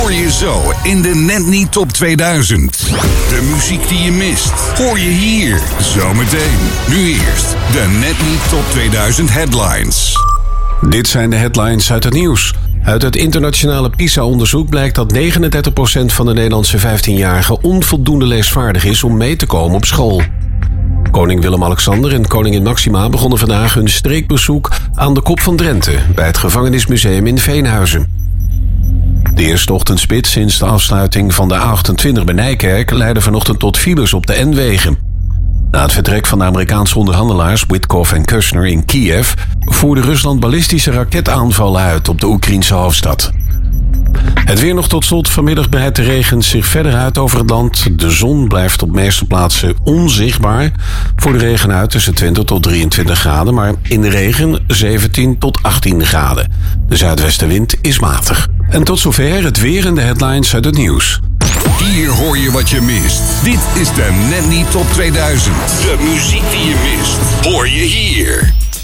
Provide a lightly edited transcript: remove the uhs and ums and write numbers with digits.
hoor je zo in de Net Niet Top 2000. De muziek die je mist, hoor je hier zometeen. Nu eerst de Net Niet Top 2000 headlines. Dit zijn de headlines uit het nieuws. Uit het internationale PISA-onderzoek blijkt dat 39% van de Nederlandse 15-jarigen onvoldoende leesvaardig is om mee te komen op school. Koning Willem-Alexander en koningin Maxima begonnen vandaag hun streekbezoek aan de Kop van Drenthe bij het gevangenismuseum in Veenhuizen. De eerste ochtendspits sinds de afsluiting van de A28 bij Nijkerk leidde vanochtend tot files op de N-wegen. Na het vertrek van de Amerikaanse onderhandelaars Witkoff en Kushner in Kiev voerde Rusland ballistische raketaanvallen uit op de Oekraïense hoofdstad. Het weer nog tot slot. Vanmiddag breidt de regen zich verder uit over het land. De zon blijft op de meeste plaatsen onzichtbaar. Voor de regen uit tussen 20 tot 23 graden, maar in de regen 17 tot 18 graden. De zuidwestenwind is matig. En tot zover het weer en de headlines uit het nieuws. Hier hoor je wat je mist. Dit is de Net Niet Top 2000. De muziek die je mist, hoor je hier.